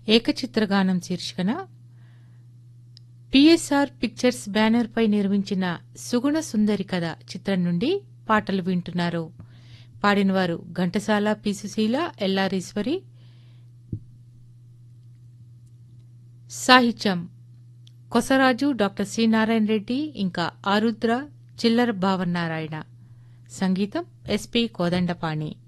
ఏకచిత్రగానం శీర్షికన PSR pictures బ్యానర్పై నిర్మించిన సుగుణ సుందరి కథ చిత్రం నుండి పాటలు వింటున్నారు. పాడినవారు ఘంటసాల, పి. సుశీల, ఎల్లారీశ్వరి. సాహిత్యం కొసరాజు, డాక్టర్ సి. నారాయణ రెడ్డి, ఇంకా ఆరుద్ర, చిల్లర భావనారాయణ. సంగీతం ఎస్పి కోదండపాణి.